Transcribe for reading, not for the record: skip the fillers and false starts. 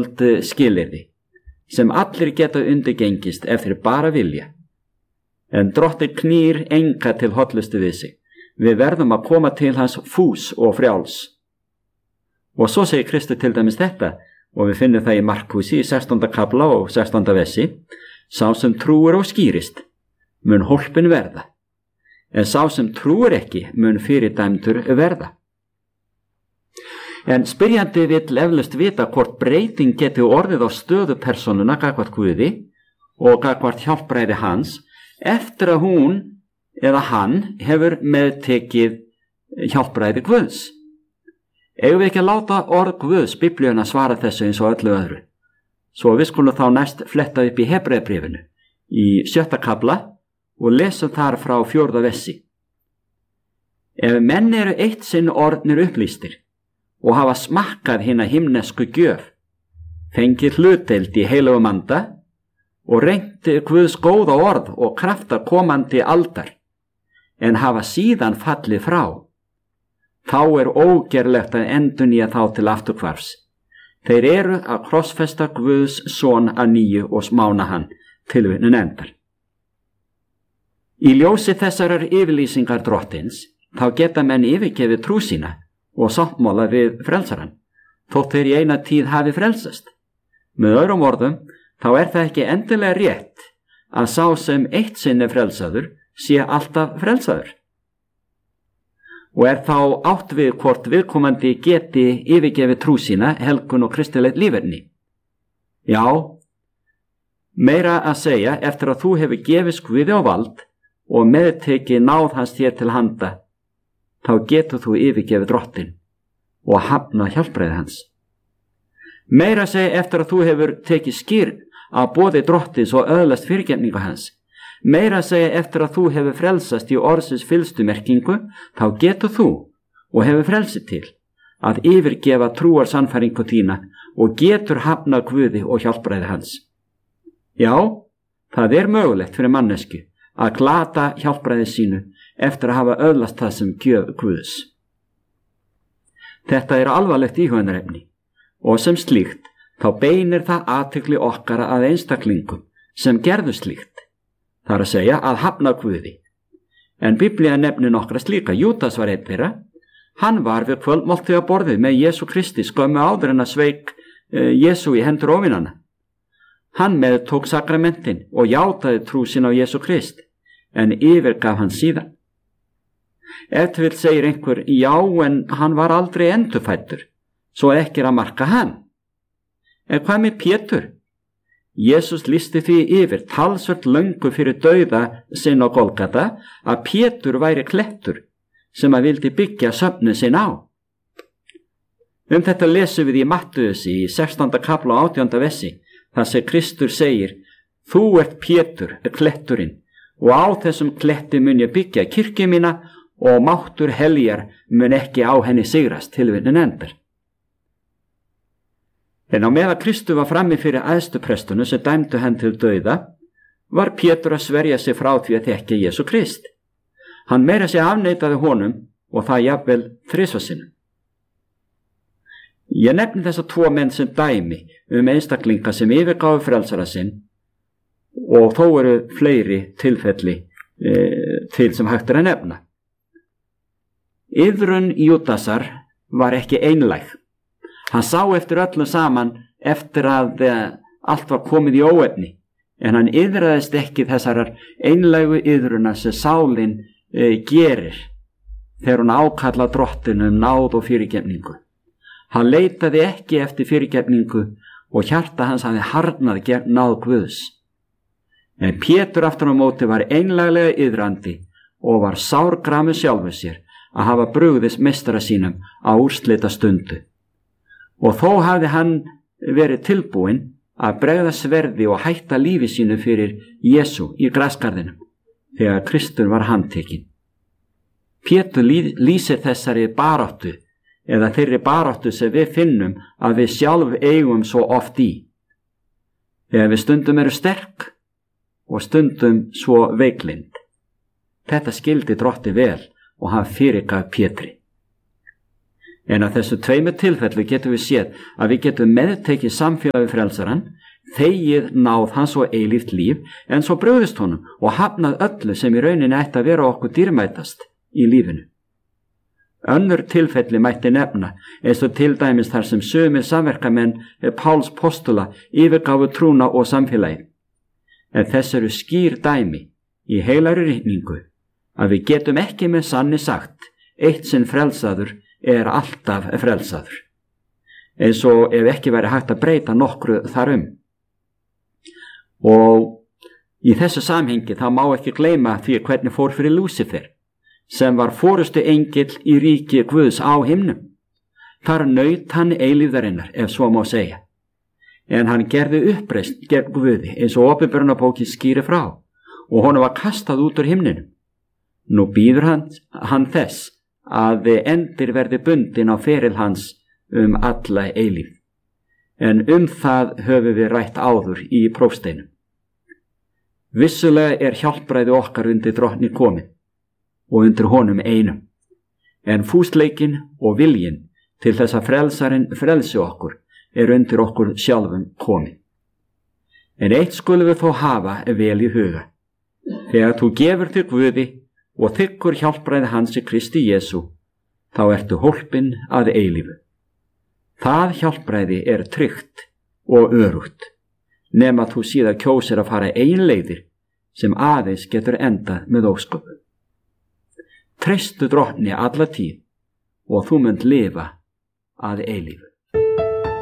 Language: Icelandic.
einföld skilyrði sem allir geta undirgengist ef þeir bara vilja. En Drottinn knýr enga til hollustu við sig. Við verðum að koma til hans fús og frjáls. Og svo segir Kristur til dæmis þetta, og við finnum það í Markúsi í 16. kafla og 16. versi: sá sem trúir og skýrist mun hólpin verða, en sá sem trúir ekki mun fyrirdæmdur verða. En spyrjandi vill eflaust vita hvort breyting geti orðið á stöðu persónuna gagnvart Guði og gagnvart hjálpræði hans eftir að hún eða hann hefur meðtekið hjálpræði Guðs. Eigum við ekki að láta orð Guðs Biblíuna svara þessu eins og öllu öðru? Svo við skulum þá næst fletta upp í Hebreabréfinu í 7. kafla og lesum þar frá 4. versi. Ef menn eru eitt sinn orðnir upplýstir og hafa smakkað hina himnesku gjöf, fengið hlutdeild í heilögum anda og reynt Guðs góða orð og krafta komandi aldar, en hafa síðan fallið frá, þá er ógerlegt að endurnýja þá til afturhvarfs. Þeir eru að krossfesta Guðs son að nýju og smána hann, tilvitnun endar. Í ljósi þessarar yfirlýsingar Drottins þá geta menn yfirgefið trú sína og sáttmála við frelsarann, þótt þeir í eina tíð hafi frelsast. Með öðrum orðum, þá er það ekki endilega rétt að sá sem eitt sinn er frelsaður sé alltaf frelsaður. Og er þá átt við hvort viðkomandi geti yfirgefið trú sína, helgun og kristilegt líferni? Já, meira að segja, eftir að þú hefur gefist Guði á vald og meðtekið náð hans þér til handa, þá getur þú yfirgefið Drottinn og hafna hjálpræði hans. Meira að segja, eftir að þú hefur tekið skýrn af boði Drottins og öðlast fyrirgefningu hans, meira að segja, eftir að þú hefur frelsast í orðsins fyllstu merkingu, þá getur þú og hefur frelsi til að yfirgefa trúar sannfæringu þína og getur hafna Guði og hjálpræði hans. Já, það er mögulegt fyrir mannesku að glata hjálpræði sínu eftir að hafa öðlast það sem gjöf Guðs. Þetta er alvarlegt íhugunarefni og sem slíkt þá beinir það athygli okkar að einstaklingum sem gerðu slíkt, þar að segja að hafna Guði. En Biblía nefnir nokkra slíka. Júdas var einn þeirra. Hann var við kvöldmáltíðaborðið með Jesú Kristi skömmu áður en að sveik Jesú í hendur óvinanna. Hann meðtók sakramentin og játaði trú sín á Jesú Krist, en yfirgaf hann síðan. Ef til vill segir einhver, já, en hann var aldrei endurfæddur, svo ekki er að marka hann. En hvað með Pétur? Jesús lýsti því yfir talsvert löngu fyrir dauða sinn á Golgata að Pétur væri klettur sem að vildi byggja söfnu sinn á. Þetta lesum við í Mattheusi í 16. kafla og 18. versi, þar sem Kristur segir: þú ert Pétur, kletturinn, og á þessum kletti mun ég byggja kirkju mína og máttur heljar mun ekki á henni sigrast, tilvitnun endar. En á meðan Kristur var frammi fyrir æðstuprestunum sem dæmdu hann til dauða, var Pétur að sverja sig frá því að þekkja Jesú Krist. Hann meira sig afneitaði honum og það jafnvel 3 sinnum. Ég nefni þessa 2 menn sem dæmi einstaklinga sem yfirgáfu frelsara sinn, og þó eru fleiri tilfelli til sem hægt er að nefna. Iðrun Júdasar var ekki einlæg. Hann sá eftir öllum saman eftir að allt var komið í óefni, en hann iðraðist ekki þessarar einlægu iðruna sem sálin gerir þegar hún ákalla Drottinn náð og fyrirgefningu. Hann leitaði ekki eftir fyrirgefningu og hjarta hans hafði harðnað gegn náð Guðs. En Pétur aftur á móti var einlæglega iðrandi og var sárgramur sjálfur sér að hafa brugðist meistara sínum á úrslita stundu. Og þó hafði hann verið tilbúinn að bregða sverði og hætta lífi sínu fyrir Jesú í grasgarðinum þegar Kristur var handtekinn. Pétur lýsir þessari baráttu eða þeirri baráttu sem við finnum að við sjálf eigum svo oft í. Þegar við stundum eru sterk og stundum svo veiklind. Þetta skildi Drottinn vel og hann fyrirgaf Pétri. En að þessu tveimu tilfellu getum við séð að við getum meðtekið samfélagi frelsarann, þegið náð hans og eilíft líf, en svo brugðist honum og hafnað öllu sem í rauninni ætti að vera okkur dýrmætast í lífinu. Önnur tilfelli mætti nefna, eins og til dæmis þar sem sumir samverkamenn Páls postula yfirgáfu trúna og samfélagi. En þess eru skýr dæmi í heilari ritningu að við getum ekki með sanni sagt eitt sinn frelsaður er alltaf frelsaður, eins og ef ekki væri hægt að breyta nokkru þarum. Og í þessu samhengi þá má ekki gleyma því hvernig fór fyrir Lúsifer, sem var forustu engill í ríki Guðs á himnum. Þar naut hann eilífðarinnar, ef svo má segja. En hann gerði uppreisn gegn Guði, eins og Opinberunarbókin skýrir frá, og honum var kastað út úr himninum. Nú bíður hann þess að endir verði bundin á feril hans alla eilífð. En það höfum við rætt áður í prófsteinum. Vissulega er hjálpræði okkar undir Drottni komin og undir honum einum, en fúsleikin og viljin til þess að frelsarinn frelsi okkur er undir okkur sjálfum komin. En eitt skulum við þó hafa vel í huga: þegar þú gefur til Guði og þiggur hjálpræði hans í Kristi Jesú, þá ertu hólpin að eilífu. Það hjálpræði er tryggt og örugt, nema þú síðan kjósir að fara eigin leiðir sem aðeins getur endað með ósköpum. Treystu Drottni alla tíð og þú munt lifa að eilífu.